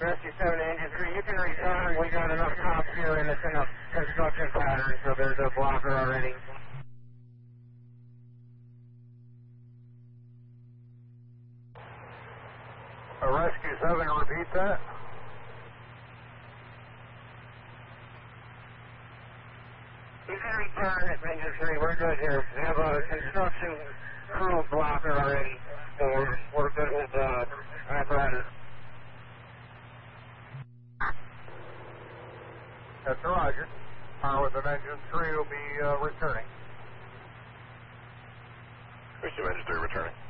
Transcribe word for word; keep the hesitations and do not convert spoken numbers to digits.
Rescue seven to Engine three, you can return. We got enough cops here and it's in a construction pattern, so there's a blocker already. Uh, Rescue seven, repeat that. You can return at Engine three, we're good here. We have a construction crew blocker already, so we're, we're good with uh, apparatus. That's Roger. Power with an Engine three will be uh, returning. Rescue Engine three returning.